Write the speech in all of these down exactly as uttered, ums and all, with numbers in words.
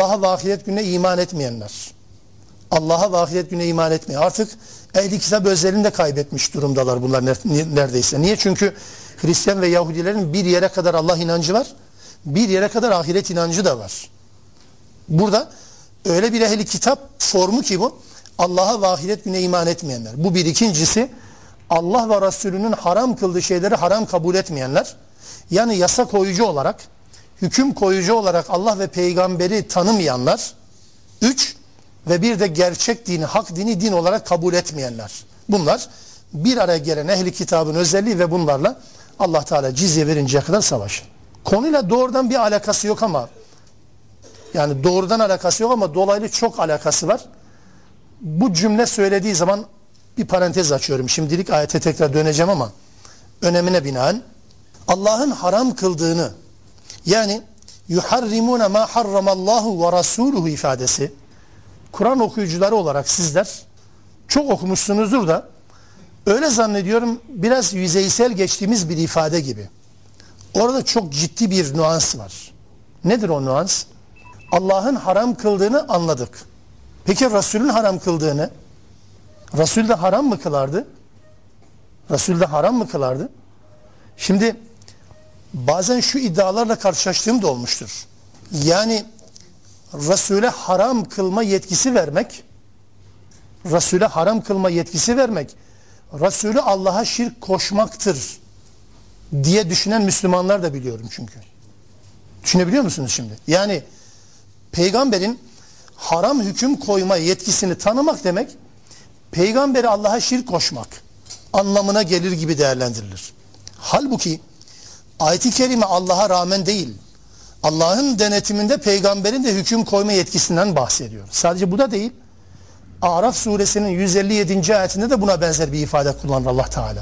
Allah'a ve ahiret gününe iman etmeyenler. Allah'a ve ahiret gününe iman etmeyen. Artık ehli kitap özelliğini de kaybetmiş durumdalar bunlar neredeyse. Niye? Çünkü Hristiyan ve Yahudilerin bir yere kadar Allah inancı var. Bir yere kadar ahiret inancı da var. Burada öyle bir ehli kitap formu ki bu. Allah'a ve ahiret gününe iman etmeyenler. Bu bir. İkincisi, Allah ve Resulünün haram kıldığı şeyleri haram kabul etmeyenler. Yani yasa koyucu olarak, hüküm koyucu olarak Allah ve peygamberi tanımayanlar. Üç, ve bir de gerçek dini, hak dini din olarak kabul etmeyenler. Bunlar bir araya gelen ehli kitabın özelliği ve bunlarla Allah Teala cizye verinceye kadar savaşır. Konuyla doğrudan bir alakası yok ama yani doğrudan alakası yok ama dolaylı çok alakası var. Bu cümle söylediği zaman bir parantez açıyorum. Şimdilik ayete tekrar döneceğim ama önemine binaen Allah'ın haram kıldığını, yani yuharrimune ma harramallahu ve rasuluhu ifadesi, Kur'an okuyucuları olarak sizler çok okumuşsunuzdur da öyle zannediyorum biraz yüzeysel geçtiğimiz bir ifade gibi. Orada çok ciddi bir nüans var. Nedir o nüans? Allah'ın haram kıldığını anladık. Peki Resul'ün haram kıldığını, Resul de haram mı kılardı? Resul de haram mı kılardı? Şimdi bazen şu iddialarla karşılaştığım da olmuştur. Yani Resul'e haram kılma yetkisi vermek, Resul'e haram kılma yetkisi vermek, Resul'ü Allah'a şirk koşmaktır diye düşünen Müslümanlar da biliyorum çünkü. Düşünebiliyor musunuz şimdi? Yani peygamberin haram hüküm koyma yetkisini tanımak demek, peygamberi Allah'a şirk koşmak anlamına gelir gibi değerlendirilir. Halbuki ayet-i kerime Allah'a rağmen değil, Allah'ın denetiminde peygamberin de hüküm koyma yetkisinden bahsediyor. Sadece bu da değil. Araf suresinin yüz elli yedinci ayetinde de buna benzer bir ifade kullanır Allah Teala.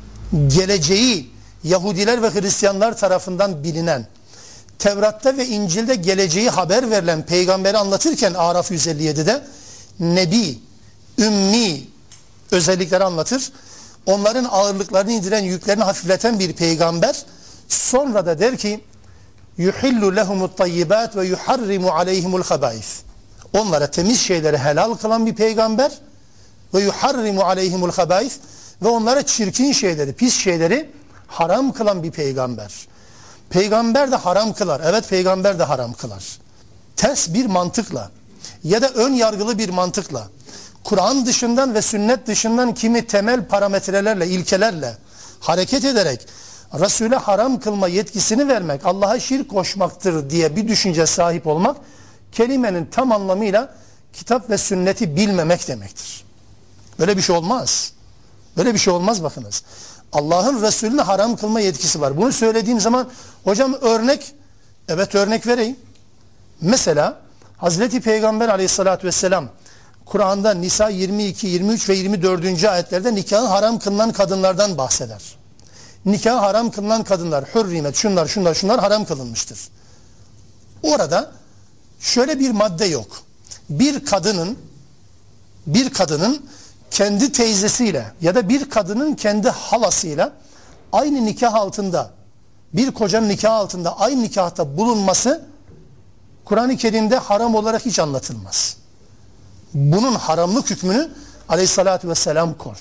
Geleceği Yahudiler ve Hristiyanlar tarafından bilinen, Tevrat'ta ve İncil'de geleceği haber verilen peygamberi anlatırken Araf yüz elli yedide Nebi, Ümmi özellikleri anlatır. Onların ağırlıklarını indiren, yüklerini hafifleten bir peygamber. Sonra da der ki yuhillu lehumut tayyibat ve yuharrimu aleyhimul habais. Onlara temiz şeyleri helal kılan bir peygamber ve yuharrimu aleyhimul habais ve onlara çirkin şeyleri, pis şeyleri haram kılan bir peygamber. Peygamber de haram kılar. Evet, peygamber de haram kılar. Ters bir mantıkla ya da ön yargılı bir mantıkla Kur'an dışından ve sünnet dışından kimi temel parametrelerle, ilkelerle hareket ederek Resul'e haram kılma yetkisini vermek, Allah'a şirk koşmaktır diye bir düşünce sahip olmak, kelimenin tam anlamıyla kitap ve sünneti bilmemek demektir. Böyle bir şey olmaz. Böyle bir şey olmaz bakınız. Allah'ın Resulüne haram kılma yetkisi var. Bunu söylediğim zaman hocam örnek, evet örnek vereyim. Mesela Hazreti Peygamber aleyhissalatü vesselam Kur'an'da Nisa yirmi iki, yirmi üç ve yirmi dördüncü ayetlerde nikahı haram kılınan kadınlardan bahseder. Nikahı haram kılınan kadınlar, hürrimet, şunlar şunlar şunlar haram kılınmıştır. Orada şöyle bir madde yok. Bir kadının bir kadının kendi teyzesiyle ya da bir kadının kendi halasıyla aynı nikah altında, bir kocanın nikah altında aynı nikahta bulunması Kur'an-ı Kerim'de haram olarak hiç anlatılmaz. Bunun haramlık hükmünü aleyhissalatü vesselam koş.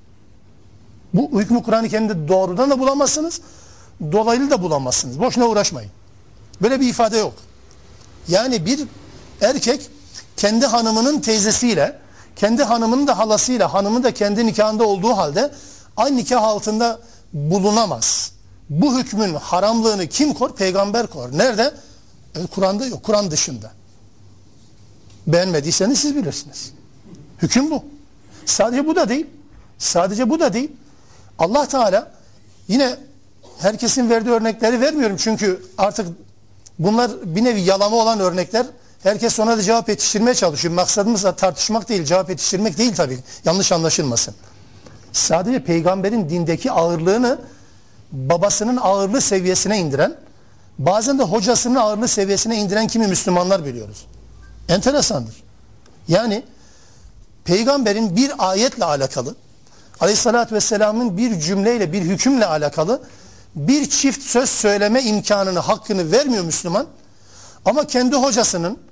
Bu hükmü Kur'an-ı Kerim'de doğrudan da bulamazsınız, dolaylı da bulamazsınız. Boşuna uğraşmayın. Böyle bir ifade yok. Yani bir erkek kendi hanımının teyzesiyle, kendi hanımının da halasıyla, hanımın da kendi nikahında olduğu halde aynı nikah altında bulunamaz. Bu hükmün haramlığını kim kor? Peygamber kor. Nerede? E, Kur'an'da yok. Kur'an dışında. Beğenmediyseniz siz bilirsiniz. Hüküm bu. Sadece bu da değil. Sadece bu da değil. Allah Teala yine herkesin verdiği örnekleri vermiyorum çünkü artık bunlar bir nevi yalama olan örnekler. Herkes ona da cevap yetiştirmeye çalışıyor. Maksadımız da tartışmak değil, cevap yetiştirmek değil tabii. Yanlış anlaşılmasın. Sadece peygamberin dindeki ağırlığını babasının ağırlığı seviyesine indiren, bazen de hocasının ağırlığı seviyesine indiren kimi Müslümanlar biliyoruz. Enteresandır. Yani peygamberin bir ayetle alakalı, aleyhissalatü vesselamın bir cümleyle, bir hükümle alakalı bir çift söz söyleme imkanını, hakkını vermiyor Müslüman. Ama kendi hocasının,